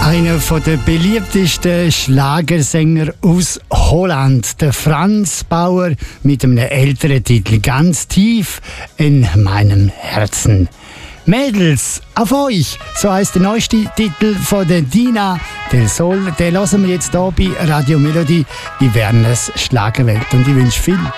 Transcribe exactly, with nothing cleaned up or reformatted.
Einer der beliebtesten Schlagersänger aus Holland, der Franz Bauer, mit einem älteren Titel «Ganz tief in meinem Herzen». Mädels, auf euch! So heisst der neueste Titel von der Dina Del Sol. Den hören wir jetzt hier bei Radio Melodie in Werners Schlagerwelt. Und ich wünsche viel